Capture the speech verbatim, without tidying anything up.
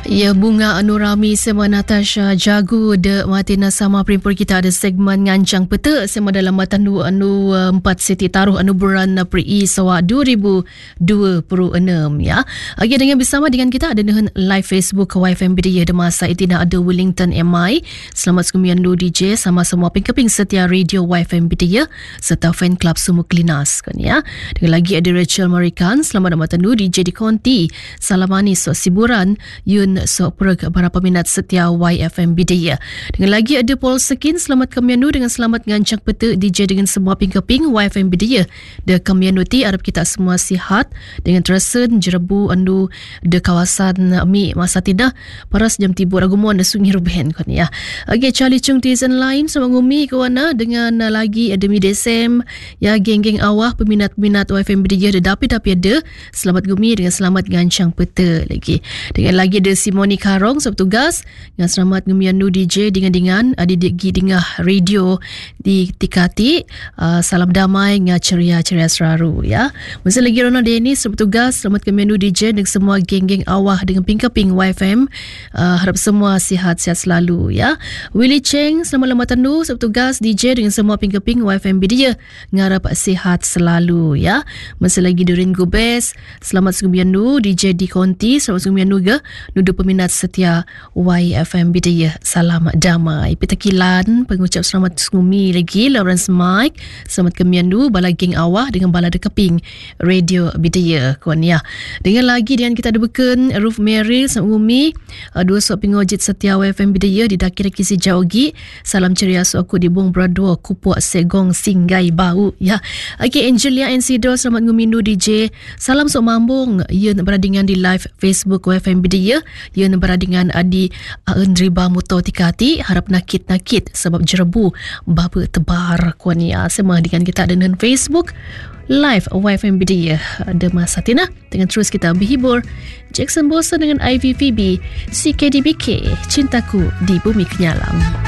Ya, Bunga Anurami sama Natasha Jagu de Martina sama Primpur kita ada segmen ngancang peta sama dalam matan dua anu empat seti taruh anu bulan April sawa dua ribu dua puluh enam ya. Lagi dengan bersama dengan kita ada dengan live Facebook Y F M Bidayah de masa itina ada Wellington M I. Selamat sekalian lu D J sama semua pengkeping setia radio Y F M Bidayah serta fan club semua Klinas kan ya. Dengan lagi ada Rachel Marikan, selamat matan lu D J di Konti. Salamani so siburan Yun so perg para peminat setia Y F M Bidayah. Dengan lagi ada Paul Sekin, selamat kamianu dengan selamat ngancak peta D J dengan semua ping-keping Y F M Bidayah. De kamianu ti harap kita semua sihat dengan tersen jerebu andu de kawasan mi masa tidak paras jam tibur agumuan de sungi ruben kan ya. Agi Charlie Chung Tizen lain sama ngumi kawana dengan lagi ada mi Desem ya, geng-geng awah peminat-peminat Y F M Bidayah de dapi-dapi ada selamat gumi dengan selamat ngancang peta lagi. Dengan lagi ada Simoni Karong so petugas dengan selamat ngemiandu D J dengan-dengan adik gi dengar radio di Tikati. Uh, salam damai dengan ceria-ceria seraru ya. Masa lagi Ronald Dennis so petugas selamat ngemiandu D J dengan semua geng-geng awah dengan ping-keping Y F M. Uh, harap semua sihat-sihat selalu ya. Willie Cheng selamat lamatan du so petugas D J dengan semua ping-keping Y F M Bidayah ngarap sihat selalu ya. Masa lagi Durin Gubes selamat ngemiandu D J di Konti, selamat ngemiandu ga nudu peminat setia Y F M Bidayah. Salam damai. Pitakilan pengucap selamat ngumi lagi Lawrence Mike. Selamat kemiandu bala geng awah dengan bala dekeping radio Bidayah kuan ya. Dengan lagi dengan kita ada beken Ruth Mary selamat ngumi uh, dua sok pengojit setia Y F M Bidayah di dakir kisi jaugi. Salam ceria so aku di Bung Bradua Kupuk Segong Singgai Bau ya. Okay, Angelia Ensido selamat ngumindu D J. Salam sok mambung ia beradingan di live Facebook Y F M Bidayah. Ia beradingan adi Andriba Muto Tikati. Harap nakit-nakit sebab jerebu baba tebar kuan ya. Semua dengan kita dengan Facebook live Y F M Bidayah ada masa tina dengan terus kita berhibur. Jackson Bosa dengan I V V B C K D B K Cintaku di Bumi Kenyalang.